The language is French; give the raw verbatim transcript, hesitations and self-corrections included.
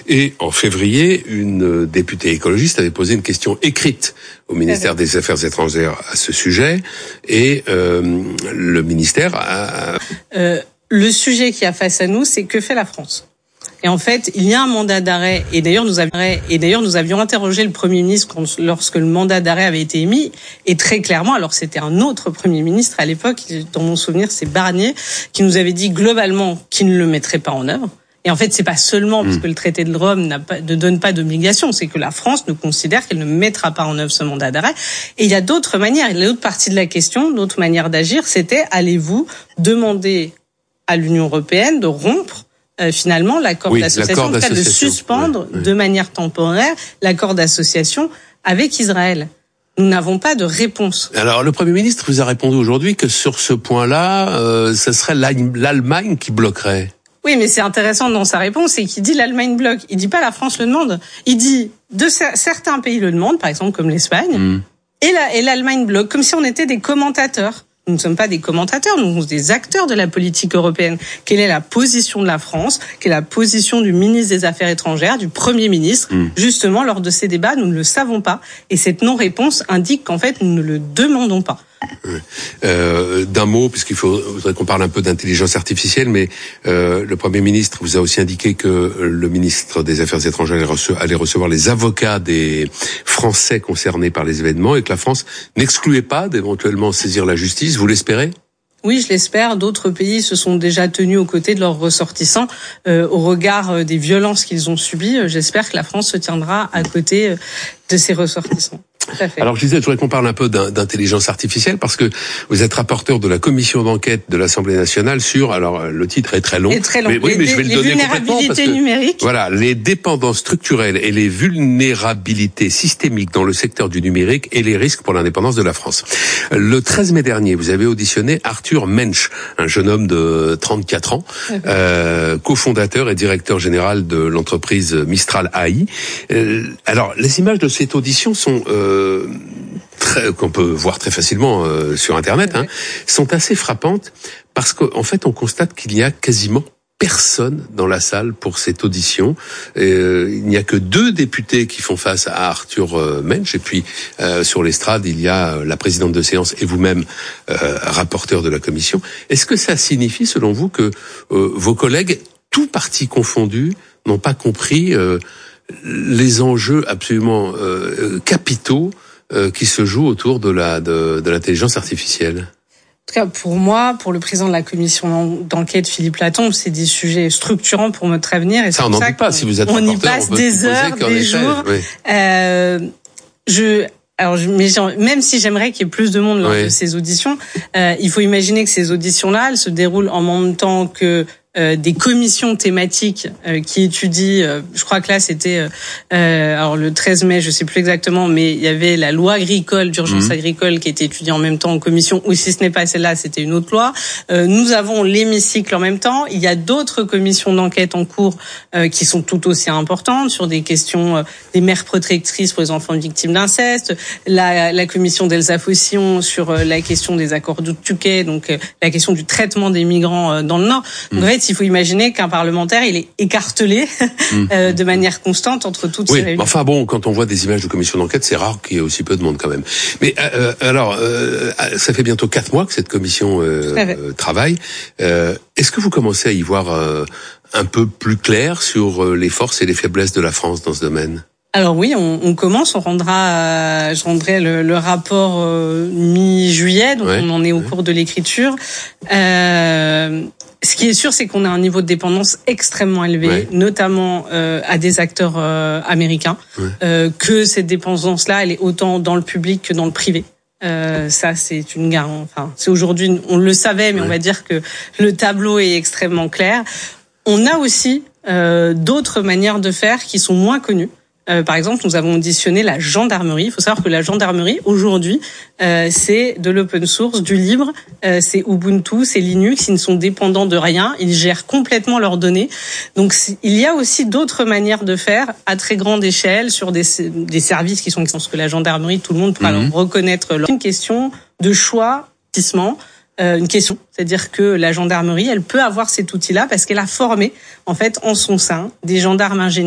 Et en février, une députée écologiste avait posé une question écrite au ministère des Affaires étrangères à ce sujet, et euh, le ministère a... Euh, le sujet qui a face à nous, c'est que fait la France ? Et en fait, il y a un mandat d'arrêt, et d'ailleurs nous avions, et d'ailleurs nous avions interrogé le Premier ministre quand, lorsque le mandat d'arrêt avait été émis, et très clairement, alors c'était un autre Premier ministre à l'époque, dans mon souvenir c'est Barnier, qui nous avait dit globalement qu'il ne le mettrait pas en œuvre. Et en fait, c'est pas seulement parce que le traité de Rome n'a pas, ne donne pas d'obligation, c'est que la France ne considère qu'elle ne mettra pas en œuvre ce mandat d'arrêt. Et il y a d'autres manières. Et l'autre partie de la question, d'autres manières d'agir, c'était allez-vous demander à l'Union européenne de rompre euh, finalement l'accord oui, d'association, en tout cas de suspendre oui, oui. de manière temporaire l'accord d'association avec Israël. Nous n'avons pas de réponse. Alors, le Premier ministre vous a répondu aujourd'hui que sur ce point-là, euh, ce serait l'Allemagne qui bloquerait. Oui, mais c'est intéressant dans sa réponse, c'est qu'il dit l'Allemagne bloque. Il dit pas la France le demande. Il dit de certains pays le demandent, par exemple comme l'Espagne, mmh. et, la, et l'Allemagne bloque, comme si on était des commentateurs. Nous ne sommes pas des commentateurs, nous sommes des acteurs de la politique européenne. Quelle est la position de la France ? Quelle est la position du ministre des Affaires étrangères, du Premier ministre ? mmh. Justement, lors de ces débats, nous ne le savons pas. Et cette non-réponse indique qu'en fait, nous ne le demandons pas. Euh, d'un mot, puisqu'il faut, faudrait qu'on parle un peu d'intelligence artificielle, mais euh, le Premier ministre vous a aussi indiqué que le ministre des Affaires étrangères allait, rece- allait recevoir les avocats des Français concernés par les événements et que la France n'excluait pas d'éventuellement saisir la justice. Vous l'espérez ? Oui, je l'espère. D'autres pays se sont déjà tenus aux côtés de leurs ressortissants euh, au regard des violences qu'ils ont subies. J'espère que la France se tiendra à côté de ses ressortissants. Alors je disais, je voudrais qu'on parle un peu d'intelligence artificielle parce que vous êtes rapporteur de la commission d'enquête de l'Assemblée nationale sur, alors le titre est très long, et très long. mais oui, les, mais je vais le donner complètement parce que numériques. Voilà, les dépendances structurelles et les vulnérabilités systémiques dans le secteur du numérique et les risques pour l'indépendance de la France. Le treize mai dernier, vous avez auditionné Arthur Mensch, un jeune homme de trente-quatre ans, okay. euh, cofondateur et directeur général de l'entreprise Mistral A I. Euh, alors les images de cette audition sont euh, Très, qu'on peut voir très facilement euh, sur Internet, hein, sont assez frappantes parce qu'en fait, on constate qu'il y a quasiment personne dans la salle pour cette audition. Euh, il n'y a que deux députés qui font face à Arthur euh, Mensch, et puis euh, sur l'estrade, il y a la présidente de séance et vous-même, euh, rapporteur de la commission. Est-ce que ça signifie, selon vous, que euh, vos collègues, tous partis confondus, n'ont pas compris euh, les enjeux absolument euh, capitaux euh, qui se jouent autour de la de, de l'intelligence artificielle? En tout cas, pour moi, pour le président de la commission d'enquête, Philippe Latombe, c'est des sujets structurants pour notre avenir. Et ça, on n'en doute pas. Si vous êtes on rapporteur, y passe on peut des heures, des jours. Oui. Euh, je Alors, je, mais même si j'aimerais qu'il y ait plus de monde lors oui. de ces auditions, euh, il faut imaginer que ces auditions-là, elles se déroulent en même temps que Euh, des commissions thématiques euh, qui étudient, euh, je crois que là c'était euh, alors le treize mai, je sais plus exactement, mais il y avait la loi agricole, d'urgence mmh. agricole qui était étudiée en même temps en commission, ou si ce n'est pas celle-là, c'était une autre loi. Euh, nous avons l'hémicycle en même temps. Il y a d'autres commissions d'enquête en cours euh, qui sont tout aussi importantes sur des questions euh, des mères protectrices pour les enfants victimes d'inceste, la, la commission d'Elsa Faucillon sur euh, la question des accords de Touquet, donc euh, la question du traitement des migrants euh, dans le Nord. Mmh. En fait, il faut imaginer qu'un parlementaire, il est écartelé mmh. euh, de manière constante entre toutes oui, ces réunions. Enfin bon, quand on voit des images de commission d'enquête, c'est rare qu'il y ait aussi peu de monde quand même. Mais euh, alors, euh, ça fait bientôt quatre mois que cette commission euh, euh, travaille. Euh, est-ce que vous commencez à y voir euh, un peu plus clair sur euh, les forces et les faiblesses de la France dans ce domaine ? Alors oui, on, on commence, on rendra, euh, je rendrai le, le rapport euh, mi-juillet, donc ouais, on en est au ouais. cours de l'écriture. Euh, ce qui est sûr, c'est qu'on a un niveau de dépendance extrêmement élevé, ouais. notamment euh, à des acteurs euh, américains, ouais. euh, que cette dépendance-là, elle est autant dans le public que dans le privé. Euh, ça, c'est une garantie. Enfin, c'est aujourd'hui, on le savait, mais ouais. on va dire que le tableau est extrêmement clair. On a aussi euh, d'autres manières de faire qui sont moins connues. Euh, par exemple, nous avons auditionné la gendarmerie. Il faut savoir que la gendarmerie, aujourd'hui, euh, c'est de l'open source, du libre, euh, c'est Ubuntu, c'est Linux, ils ne sont dépendants de rien, ils gèrent complètement leurs données. Donc, il y a aussi d'autres manières de faire à très grande échelle sur des, des services qui sont parce que la gendarmerie, tout le monde pourra mmh. reconnaître. C'est une question de choix, euh, une question, c'est-à-dire que la gendarmerie, elle peut avoir cet outil-là parce qu'elle a formé, en fait, en son sein, des gendarmes ingénieurs.